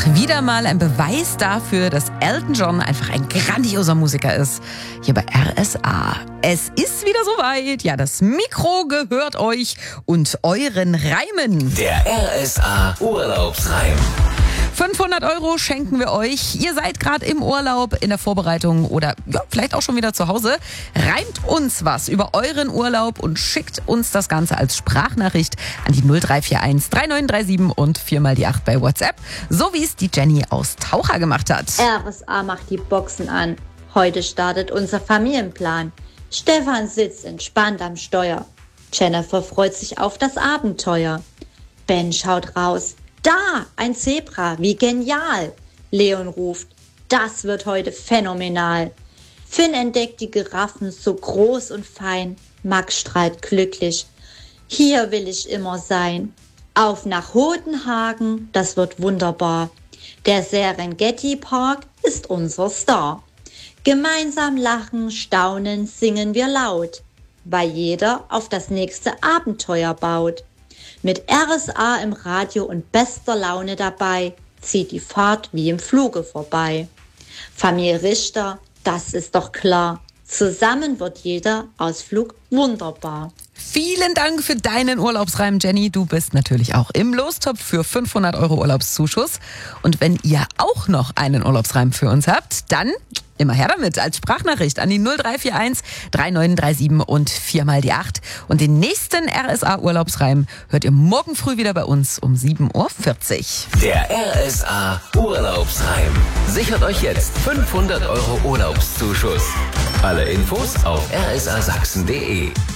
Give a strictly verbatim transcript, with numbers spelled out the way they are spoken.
Wieder mal ein Beweis dafür, dass Elton John einfach ein grandioser Musiker ist. Hier bei R S A. Es ist wieder soweit. Ja, das Mikro gehört euch und euren Reimen. Der R S A Urlaubsreim. fünfhundert Euro schenken wir euch. Ihr seid gerade im Urlaub, in der Vorbereitung oder ja, vielleicht auch schon wieder zu Hause. Reimt uns was über euren Urlaub und schickt uns das Ganze als Sprachnachricht an die null drei vier eins drei neun drei sieben und vier mal die acht bei WhatsApp, so wie es die Jenny aus Taucher gemacht hat. R S A macht die Boxen an. Heute startet unser Familienplan. Stefan sitzt entspannt am Steuer. Jennifer freut sich auf das Abenteuer. Ben schaut raus. Da, ein Zebra, wie genial. Leon ruft, das wird heute phänomenal. Finn entdeckt die Giraffen so groß und fein. Max strahlt glücklich, hier will ich immer sein. Auf nach Hodenhagen, das wird wunderbar. Der Serengeti Park ist unser Star. Gemeinsam lachen, staunen, singen wir laut, weil jeder auf das nächste Abenteuer baut. Mit R S A im Radio und bester Laune dabei, zieht die Fahrt wie im Fluge vorbei. Familie Richter, das ist doch klar. Zusammen wird jeder Ausflug wunderbar. Vielen Dank für deinen Urlaubsreim, Jenny. Du bist natürlich auch im Lostopf für fünfhundert Euro Urlaubszuschuss. Und wenn ihr auch noch einen Urlaubsreim für uns habt, dann immer her damit als Sprachnachricht an die null drei vier eins drei neun drei sieben und vier mal die acht. Und den nächsten R S A Urlaubsreim hört ihr morgen früh wieder bei uns um sieben Uhr vierzig. Der R S A Urlaubsreim. Sichert euch jetzt fünfhundert Euro Urlaubszuschuss. Alle Infos auf r s a sachsen punkt d e.